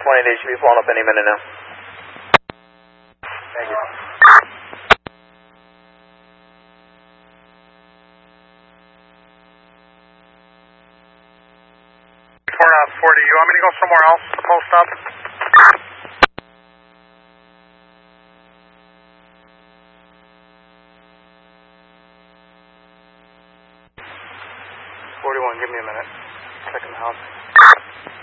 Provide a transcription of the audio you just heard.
20, they should be pulling up any minute now. Thank you. For 40, you want me to go somewhere else to post up? 41, give me a minute. Checking the house.